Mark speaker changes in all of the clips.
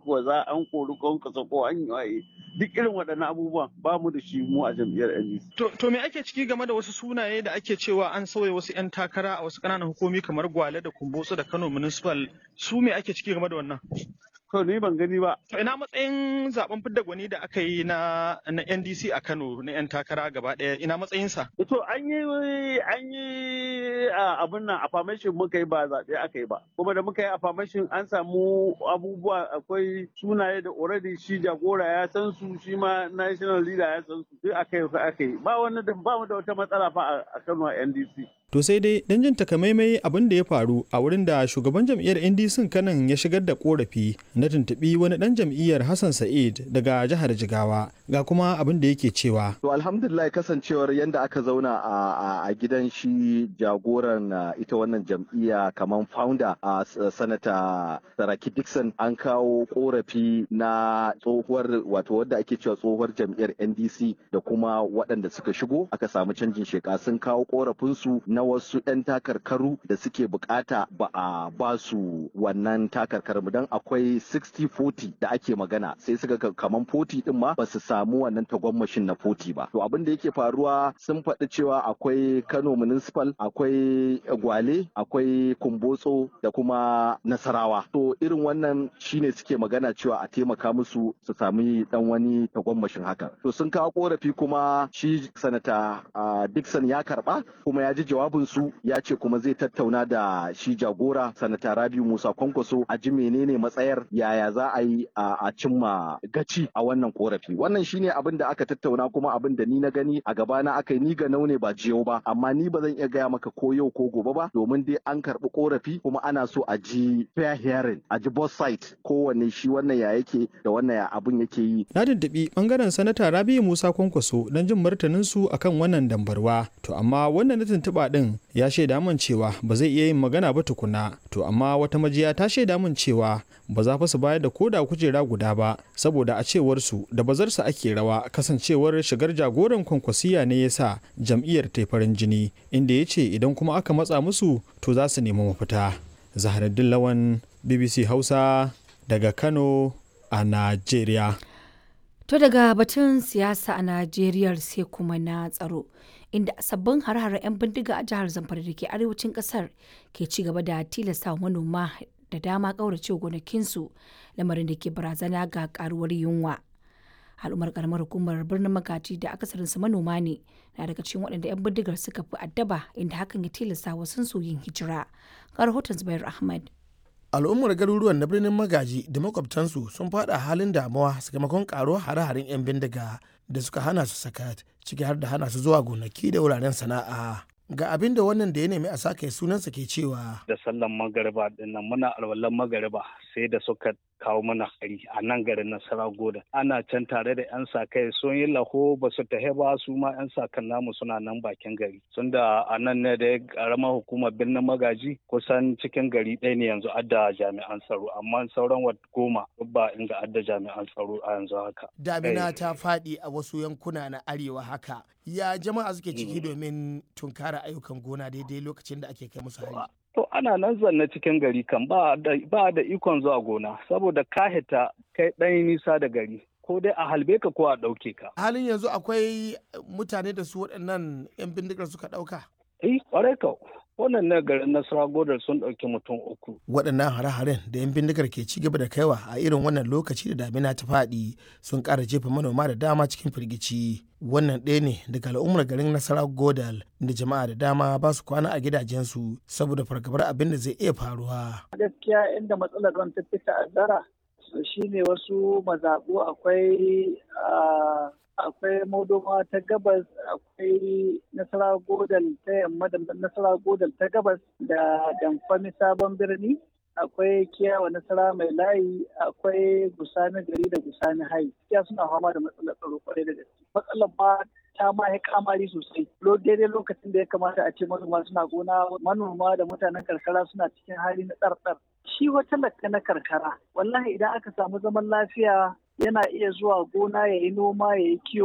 Speaker 1: kuwa za an kori Kwankwaso ko an yi waye. Duk irin waɗannan abubuwan ba mu da shi mu a jam'iyyar NDC.
Speaker 2: To me ake ciki game da wasu sunaye da ake cewa an sauya wasu 'yan takara a wasu ƙananan hukumi kamar Gwale da Kumbotso da Kano Municipal, su me ake ciki game da wannan?
Speaker 1: To ni ban gani ba.
Speaker 2: To ina matsayin zaben fidda gwani da aka yi na NDC a Kano na 'yan takara gaba ɗaya, ina matsayinsa?
Speaker 1: To an yi abin nan affirmation muka yi ba zaɓe aka yi ba. Kuma da muka yi affirmation an samu abubuwa, akwai sunaye da already shi jagora ya san su, shi ma national leader ya san su, duk aka yi. Ba mu da wata matsala fa a Kano a NDC.
Speaker 3: To sai dai dan jin takamaimai abin da ya faru a wurin da shugaban jam'iyyar NDC kanan ya shigar da korafi na tuntuɓi wani dan jam'iyyar Hassan Sa'id daga jihar Jigawa, ga kuma abin da yake cewa.
Speaker 4: To alhamdulillah, kasancewar yadda aka zauna a gidan shi jagoran ita wannan jam'iyya kamar founder a sanata Saraki Dixon, an kawo korafi na tsohuwar wadda ake cewa tsohuwar jam'iyyar NDC da kuma waɗanda suka shigo aka samu canjin sheka sun kawo korafinsu na wasu 'yan takarkaru da suke bukata ba a ba su wannan takarkaru don akwai 60-40 da ake magana, sai suka kaman 40 din ma ba su samu wannan tagwammashin na 40 ba. To abin da yake faruwa sun faɗi cewa akwai Kano Municipal, akwai Gwale, akwai Kumbotso da kuma Nasarawa. To irin wannan shine suke magana cewa a taimaka musu su sami dan wani tagwammashin haka. To sun kawo korafi kuma shi sanata Dixon ya karba kuma ya ji jawabinsu, ya ce kuma zai tattauna da shi jagora sanata Rabiu Musa Kwankwaso a ji menene matsayar, yaya za a yi a cimma gaci a wannan korafi. Wannan shine abin da aka tattauna kuma abin da ni na gani a gabana aka yi, ni ga naune ba jiyo ba, amma ni ba zan iya gaya maka ko yau ko gobe ba, domin dai an karɓi korafi kuma ana so a ji fair hearing, a ji both side, kowanne shi wannan ya yake da wannan ya abin yake yi.
Speaker 3: Na tuntuɓi bangaren sanata Rabiu Musa Kwankwaso don jin martanin su akan wannan dambarwa, to amma wannan na tuntuɓa din ya shaida min cewa ba zai iya yin magana ba tukuna. To amma wata majiya ta shaida min cewa ba za fa su bayar da koda kujera guda ba, saboda a cewar su da bazarsa ake rawa, kasancewar shigar jagoran Kwankwasiya ne yasa jam'iyyar ta farin jini, inda ya ce idan kuma aka matsa musu to za su nemi mafita. Zaharaddin Lawan, BBC Hausa daga Kano a Najeriya.
Speaker 5: To daga batun siyasa a Najeriya sai kuma na tsaro, inda sabbin har-haren 'yan bindiga a jihar Zamfara da ke arewacin kasar ke ci gaba da tilasta manoma da dama ƙaurace gonakinsu, lamarin da ke barazana ga karuwar yunwa. Al'ummar karamar hukumar birnin Magaji da akasarinsu manoma ne na daga cikin waɗanda 'yan bindigar suka fi addaba, inda hakan ya tilasta wasu su yin hijira. Ga rahoton Zubair Ahmad.
Speaker 6: Al'ummar garuruwan na birnin Magaji da makwabtansu sun fada halin damuwa sakamakon karuwar hare-haren 'yan bindiga da suka hana su sakat, ciki har da hana su zuwa gonaki da wuraren sana'a. Ga abin da wannan da ya nemi a sake sunansa ke cewa.
Speaker 7: Da sallan magariba dinnan muna alwalan magariba sai da suka kawo mana hari a nan garin Nasara Goda. Ana can tare da 'yan sa-kai sun yi laho ba su tahe ba, su ma 'yan sa-kan namu suna nan bakin gari. Sun da a nan ne da karamar hukumar birnin Magaji kusan cikin gari ɗaya ne yanzu adda jami'an tsaro, amma sauran goma ba inda adda jami'an tsaro a yanzu haka.
Speaker 6: Damina ta faɗi a wasu yankuna na arewa haka. Ya jama'a suke ciki domin tunkara ayyukan gona daidai lokacin da ake kai musu hari?
Speaker 7: To ana nan zanne cikin gari kan ba da ikon zuwa gona saboda ka hita kai ɗan nisa da gari, ko dai a halbe ka ko a ɗauke ka.
Speaker 6: Halin yanzu akwai mutane da su waɗannan 'yan bindigar suka ɗauka?
Speaker 7: Ƙwarai ka. Wannan na garin Nasara Godar sun ɗauki mutum 3.
Speaker 6: Waɗannan hare-haren da 'yan bindigar ke ci gaba da kaiwa a irin wannan lokaci da damina ta faɗi sun ƙara jefa manoma da dama cikin firgici. Wannan ɗaya ne daga al'ummar garin Nasara Godal da jama'a da dama ba su kwana a gidajensu saboda fargabar abin da zai iya faruwa.
Speaker 8: Gaskiya inda matsalar ruwan ta fi ta'azzara shine wasu mazaɓu akwai Modoma ta gabas, akwai Nasara Godal ta yamma da Nasara Godal ta gabas da Damfami Sabon Birni, akwai Kiyawa Nasara Mai Layi, akwai Gusani Gari da Gusani Hai. Kiya suna fama da matsalar tsaro kwarai da gaske. Matsalar ba ta ma ya kamari sosai. Daidai lokacin da ya kamata a ce manoma suna gona, manoma da mutanen karkara suna cikin hali na tsartsar. Shi wata lakka na karkara, wallahi idan aka samu zaman lafiya yana iya zuwa gona ya yi noma ya yi kiwo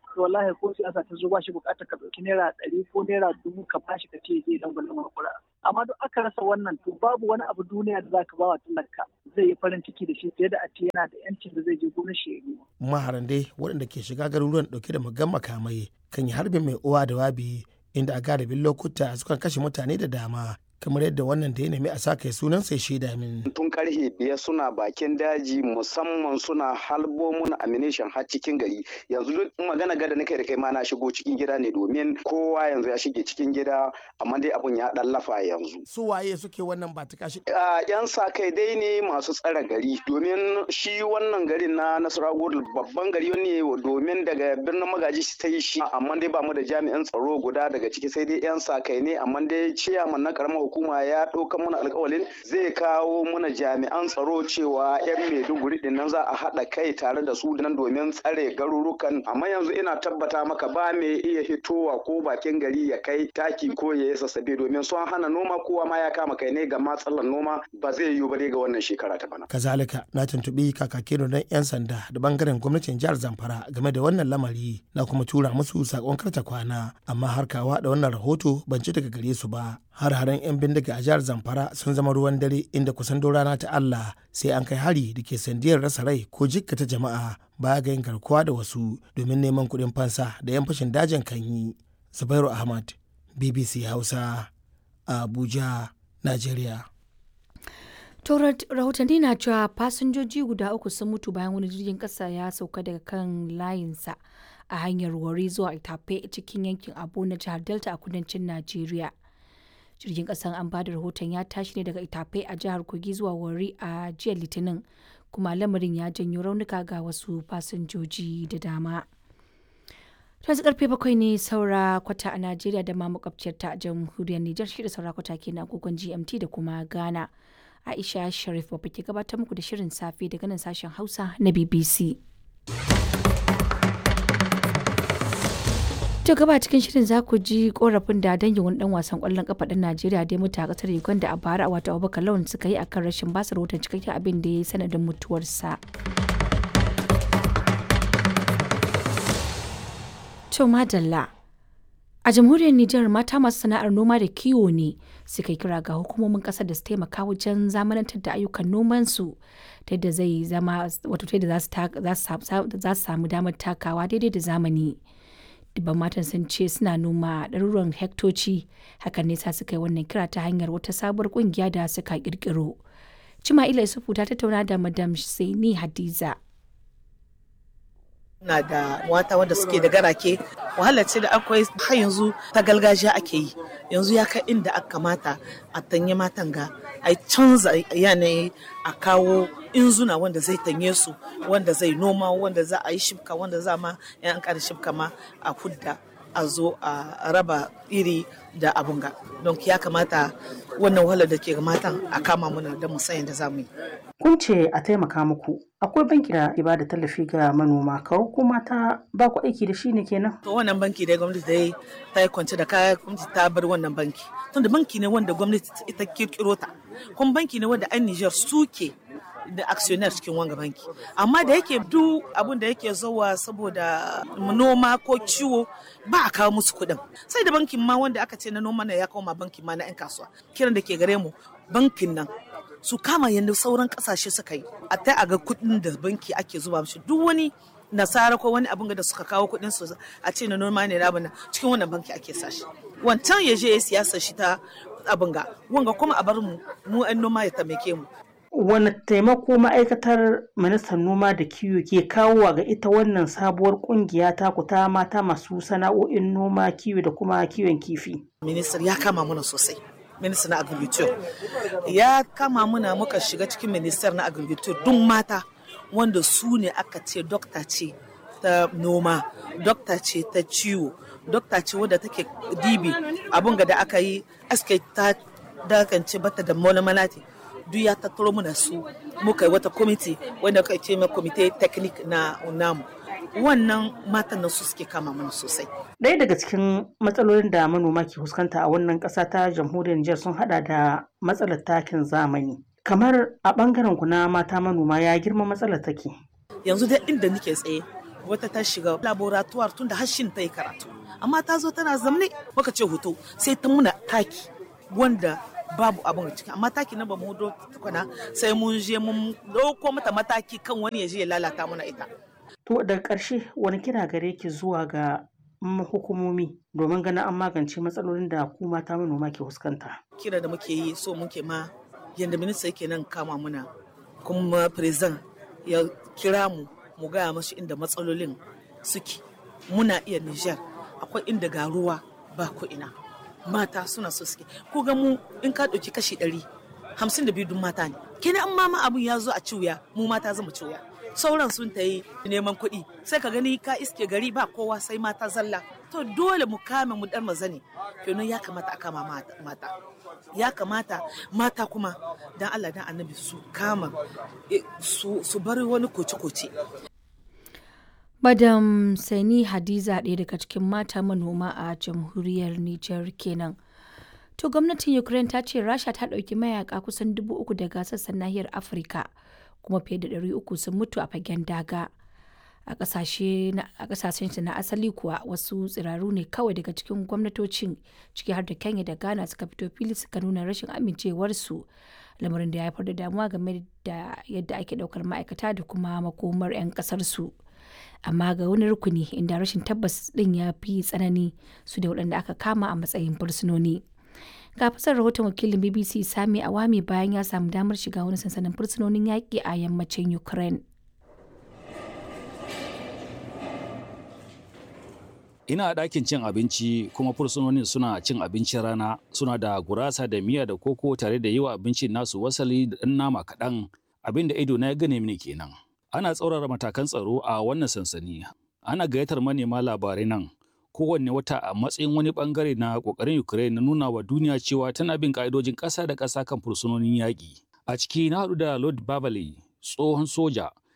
Speaker 8: to wallahi ko siyasa ta zo ba shi bukatar ka ɗauki naira 100 ko naira 1000 ka bashi ka ce zai dan gwalin makura. Amma duk aka rasa wannan to babu wani abu duniya da zaka ba wa talaka zai yi farin ciki da shi fiye da a ce yana da yancin da zai je gonar shi ya yi.
Speaker 6: Maharan dai waɗanda ke shiga garuruwan ɗauke da magan makamai kan yi harbin mai uwa da wabi inda a galibin lokuta sukan kashe mutane da dama. Kamar yadda wannan da ya nemi a sa kai sunan sai shaida min.
Speaker 9: Tun karfe 5 suna bakin daji musamman suna halbo mun ammunition har cikin gari. Yanzu duk magana gada nake da kai ma na shigo cikin gida ne domin kowa yanzu ya shige cikin gida amma dai abun ya dan lafa yanzu.
Speaker 6: Su waye suke wannan ba ta kashi?
Speaker 9: Yan sa kai dai ne masu tsare gari domin shi wannan garin na Nasarawa babban gari ne domin daga birnin Magaji ta yi shi amma dai ba mu da jami'an tsaro guda daga ciki sai dai yan sa kai ne amma dai ciyaman na karamar hukuma ya ɗauka mana alƙawalin zai kawo mana jami'an tsaro cewa 'yan Maiduguri din nan za a haɗa kai tare da su nan domin tsare garurukan amma yanzu ina tabbata maka ba mai iya hitowa ko bakin gari ya kai taki ko ya yi sassabe domin sun hana noma kowa ma ya kama kai ne ga matsalar noma ba zai yiwu ba dai ga wannan shekara ta bana.
Speaker 6: Kazalika na tuntuɓi kakakin don 'yan sanda da bangaren gwamnatin jihar Zamfara game da wannan lamari na kuma tura musu sakon karta kwana amma har kawa da wannan rahoto ban ci daga gare su ba. Har-haren 'yan bindiga a jihar Zamfara sun zama ruwan dare inda kusan rana ta Allah sai an kai hari da ke sandiyar rasa rai ko jikkata jama'a baya ga yin garkuwa da wasu domin neman kuɗin fansa da 'yan fashin dajin kan yi. Zubairu Ahmad, BBC Hausa, Abuja, Najeriya.
Speaker 5: Rahotanni na cewa fasinjoji guda 3 sun mutu bayan wani jirgin ƙasa ya sauka daga kan layinsa a hanyar Warri zuwa Itape cikin yankin Abo na jihar Delta a kudancin Najeriya. Jirgin kasan an bada rahoton ya tashi ne daga Itape a jihar Kogi zuwa Warri a jiya Litinin kuma lamarin ya janyo raunuka ga wasu fasinjoji da dama. Yanzu karfe 7 ne saura kwata a Najeriya da ma makwabciyar ta jamhuriyar Nijar shi da saura kwata kenan agogon GMT da kuma Ghana. Aisha Sharif babba ke gabatar muku da shirin safe daga nan sashen Hausa na BBC. To gaba cikin shirin za ku ji korafin da dangin wani dan wasan kwallon kafa ɗan Najeriya da ya mutu a kasar Uganda a bara a wata Abubakar Lawan suka yi akan rashin basa rahoton cikakken abin da ya yi sanadin mutuwarsa. To madalla. A jamhuriyar Nijar mata masu sana'ar noma da kiwo ne suka kira ga hukumomin kasar da su taimaka wajen zamanantar da ayyukan nomansu ta yadda zai zama wato ta yadda za su samu damar takawa daidai da zamani. Dubban matan sun ce suna noma ɗaruruwan hektoci hakan ne sa suka yi wannan kira ta hanyar wata sabuwar ƙungiya da suka ƙirƙiro. Cima'ila Isufu ta tattauna da Madam Saini Hadiza.
Speaker 10: Na da mata wanda suke da garake wahala ce da akwai har yanzu ta gargajiya ake yi yanzu ya kai inda aka kamata a tanye matan ga a canza yanayi a kawo inzuna wanda zai tanye su wanda zai noma wanda za a yi shibka wanda za ma yan an kada shibka ma a hudda a zo a raba iri da abunga don ya kamata wannan wahalar da ke ga matan a kama muna da musayin da za mu yi.
Speaker 11: Kun ce a taimaka muku akwai banki da ke bada tallafi ga manoma kawo ko mata ba ku aiki da shi ne kenan?
Speaker 10: To wannan banki dai gwamnati dai ta yi kwance da kaya gwamnati ta bar wannan banki tunda banki ne wanda gwamnati ita kirkiro ta kuma banki ne wanda an Niger suke da actionnaire cikin wanga banki amma da yake duk abin da yake zuwa saboda noma ko ciwo ba a kawo musu kuɗin sai da bankin ma wanda aka ce na noma ne ya koma bankin ma na 'yan kasuwa kiran da ke gare mu bankin nan su kama yadda sauran kasashe suka yi a ta a ga kuɗin da banki ake zuba mishi duk wani nasara ko wani abin da suka kawo kuɗin su a ce na noma ne rabana cikin wannan banki ake sashi wancan ya je ya siyasa shi ta abin ga wanga kuma a bar mu 'yan noma ya tamake mu.
Speaker 11: Wani taimako ma'aikatar ministan noma da kiwo ke kawowa ga ita wannan sabuwar kungiya ta ta mata masu sana'o'in noma kiwo da kuma kiwon kifi?
Speaker 10: Ministan ya kama mana sosai. Ministan na agriculture ya kama muna muka shiga cikin ministan na agriculture duk mata wanda su ne aka ce dokta ce ta noma, dokta ce ta ciwo, dokta ce wadda take dibi abun ga da aka yi aske ta dakance bata da malamalati. Duk ya tattaro muna su muka yi wata kwamiti wanda aka ce mai kwamite teknik na namu wannan matan nan su suke kama mana sosai.
Speaker 11: Ɗaya daga cikin matsalolin da manoma ke fuskanta a wannan ƙasa ta jamhuriyar Nijar sun hada da matsalar takin zamani. Kamar a ɓangaren ku na mata manoma ya girma matsalar take.
Speaker 10: Yanzu dai inda nake tsaye wata ta shiga laboratoire tun da hashin ta yi karatu amma ta zo tana zamne muka ce hoto sai ta muna taki wanda babu abin ciki amma taki na ba mu hudo tukuna sai mun je mun dauko mata mataki kan wani ya je ya lalata mana ita.
Speaker 11: To daga ƙarshe wani kira gare ki zuwa ga hukumomi domin ganin an magance matsalolin da ku mata manoma ke fuskanta?
Speaker 10: Kira da muke yi so muke ma yanda minista yake nan kama muna kuma president ya kira mu gaya mashi inda matsalolin suke. Muna iya Niger akwai inda ga ruwa ba ko ina mata suna so suke ko ga mu in ka ɗauki kashi 152 dun mata ne kenan an mama abun ya zo a ciwya mu mata zama ciwya sauran sun ta yi neman kuɗi sai ka gani ka iske gari ba kowa sai mata zalla to dole mu kame mu dan mazane kenan ya kamata a kama mata ya kamata mata kuma dan Allah dan annabi su kama su bari wani koce-koce.
Speaker 5: Madam Sani Hadiza ɗaya daga cikin mata manoma a jamhuriyar Nijar kenan. To gwamnatin Ukraine ta ce Rasha ta ɗauki mayaka kusan 3,000 daga sassan nahiyar Afirka kuma fiye da 300 sun mutu a fagen daga. A ƙasashen na asali kuwa wasu tsiraru ne kawai daga cikin gwamnatocin ciki har da Kenya da Ghana suka fito fili suka nuna rashin amincewarsu lamarin da ya haifar da damuwa game da yadda ake ɗaukar ma'aikata da kuma makomar 'yan ƙasarsu. Amma ga wani rukuni inda rashin tabbas din ya fi tsanani su da waɗanda aka kama a matsayin fursunoni. Ga fasar rahoton wakilin BBC Sami Awami bayan ya samu damar shiga wani sansanin fursunonin yaƙi a yammacin Ukraine.
Speaker 12: Ina a ɗakin cin abinci kuma fursunonin suna cin abincin rana suna da gurasa da miya da koko tare da yi wa abincin nasu wasali da ɗan nama kaɗan abin da ido na ya gane mini kenan. Ana tsaurara matakan tsaro a wannan sansani. Ana gayyatar manema labarai nan kowanne wata a matsayin wani bangare na kokarin Ukraine na nuna wa duniya cewa tana bin ka'idojin ƙasa da ƙasa kan fursunonin yaƙi. A ciki na haɗu da Lord Babale, tsohon soja